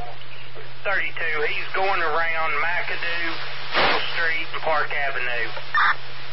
32. He's going around McAdoo, Middle Street, and Park Avenue.